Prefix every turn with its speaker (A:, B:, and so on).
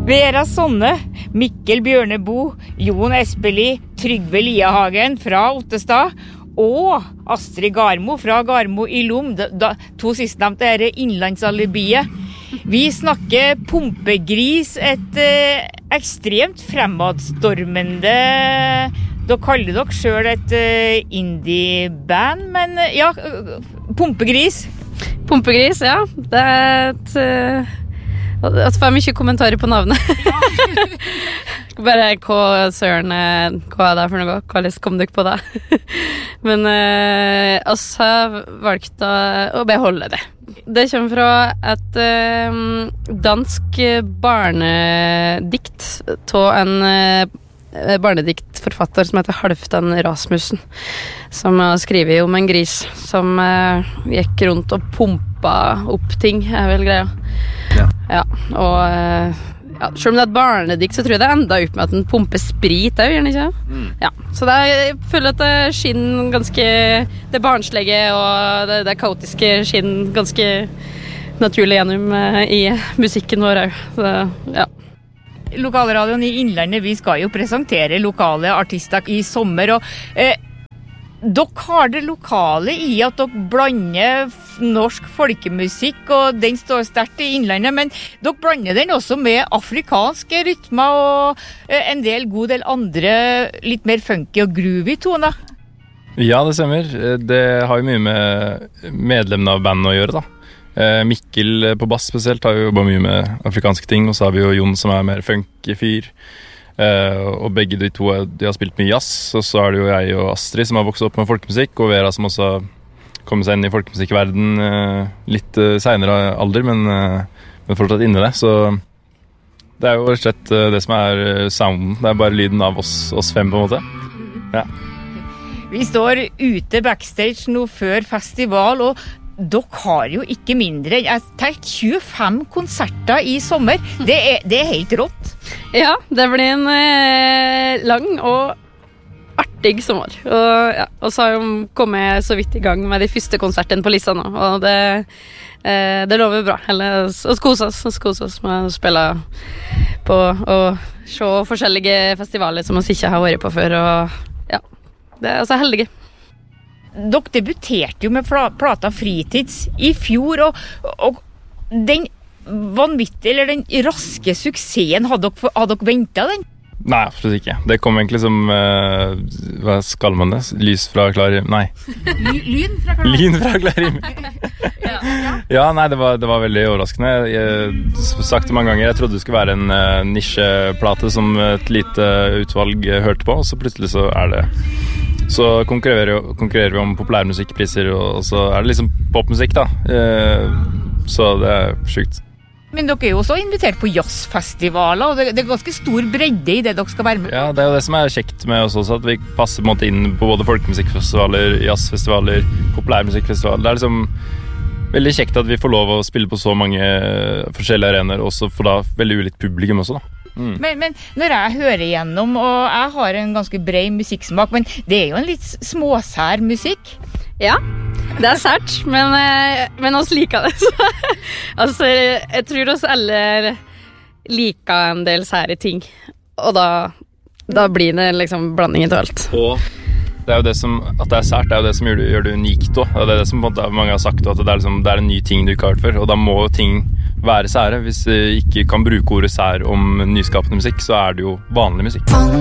A: Vera Sonne, Mikkel Bjørnebo, Jon Espelid, Trygve Liahagen fra Ottestad og Astrid Garmo fra Garmo i Lom. To sistnevnte er innlandsalibiet. Vi snakker pumpegris, et ekstremt fremadstormende. Da kaller dere selv et indie-band, men ja, pumpegris.
B: Pumpegris, ja. Det er et... At får mye kommentarer på navnet. Bare hva søren hva er det for noe? Hvordan kom dere på det? Men oss har valgt å beholde det. Det kommer fra et dansk barnedikt av en barnediktforfatter som heter Halvdan Rasmussen, som har skrevet om en gris som gikk rundt og pumpa opp ting, er vel greia. Ja, og ja, selv om det er et barnedikt, så tror jeg det enda opp med at den pumper sprit, det gjør den ikke? Ja, så jeg føler at det skinner ganske, det barnslige og det kaotiske skinner ganske naturlig gjennom i musikken vår også. Ja.
A: Lokalradioen i Innlandet, vi skal jo presentere lokale artister i sommer, og dere har det lokale i at dere blander norsk folkemusikk, og den står sterkt i Innlandet, men dere blander den også med afrikanske rytmer og en god del andre litt mer funky og groovy toner.
C: Ja, det stemmer. Det har jo mye med medlemmene av bandet å gjøre, da. Mikkel på bass spesielt har jo jobbet mye med afrikanske ting, og så har vi jo Jon som er mer funky fyr. Og begge de to de har spilt mye jazz, og så er det jo jeg og Astrid som har vokst opp med folkemusikk, og Vera som også har kommet seg inn i folkemusikkverden litt senere alder, men fortsatt inne i det. Så det er jo rett og slett det som er sounden. Det er bare lyden av oss fem på en måte. Ja.
A: Vi står ute backstage nå før festival, og dere har jo ikke mindre enn 25 konserter i sommer. Det er helt rått.
B: Ja, det blir en lang og artig sommer. Og så har vi kommet så vidt i gang med de første konsertene på lista nå. Og det lover bra. Og kose oss med å spille på og se forskjellige festivaler som vi ikke har vært på før. Og ja, det er altså heldige.
A: Dere debuterte jo med plata Fritids i fjor, og den vanvittige, eller den raske suksessen, hadde dere ventet den?
C: Nei, absolutt ikke. Det kom egentlig som, hva skal man det? Lys fra klar himmel? Nei.
A: Lyn fra klar himmel?
C: Lyn fra klar himmel. Ja, nei, det var veldig overraskende. Jeg sagt det mange ganger, jeg trodde det skulle være en nisjeplate som et lite utvalg hørte på, og så plutselig så er det... Så konkurrerer vi om populærmusikkpriser, og så er det liksom popmusikk da. Så det er sykt.
A: Men dere er jo også invitert på jazzfestivaler, og det er ganske stor bredde i det dere skal være med på.
C: Ja, det er jo det som er kjekt med oss også, at vi passer på en måte inn på både folkemusikkfestivaler, jazzfestivaler, populærmusikkfestivaler. Det er liksom veldig kjekt at vi får lov å spille på så mange forskjellige arenaer, også for da veldig ulikt publikum også da.
A: Men når jeg hører igjennom, og jeg har en ganske bred musikksmak, men det er jo en litt småsær musikk.
B: Ja, det er sært, men oss liker det. Altså, jeg tror oss alle liker en del sære ting, og da blir det liksom blandingen til alt.
C: Og det er jo det som, at det er sært, det er jo det som gjør det unikt også. Det er det som på en måte mange har sagt, at det er en ny ting du ikke har hørt før, og da må ting være sære. Hvis vi ikke kan bruke ordet sær om nyskapende musikk, så er det jo vanlig musikk.